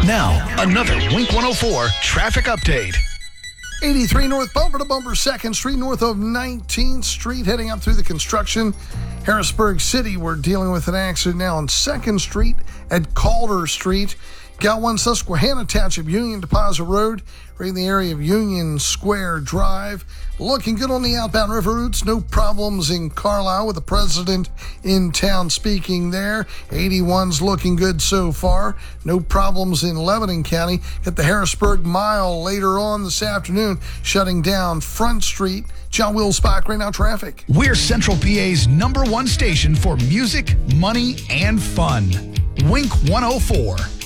Now, another Wink 104 traffic update. 83 north, bumper to bumper, 2nd Street, north of 19th Street, heading up through the construction. Harrisburg City, we're dealing with an accident now on 2nd Street at Calder Street. Got one Susquehanna Township, Union Deposit Road, right in the area of Union Square Drive. Looking good on the outbound river routes. No problems in Carlisle with the president in town speaking there. 81's looking good so far. No problems in Lebanon County. Got the Harrisburg Mile later on this afternoon, shutting down Front Street. John Wills-Bach, right now traffic. We're Central PA's #1 station for music, money, and fun. Wink 104.